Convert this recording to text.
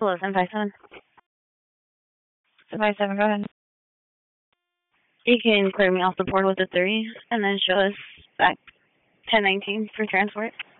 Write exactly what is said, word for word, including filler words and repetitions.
Hello, seven five seven. seven five seven, go ahead. You can clear me off the board with the three, and then show us back ten nineteen for transport.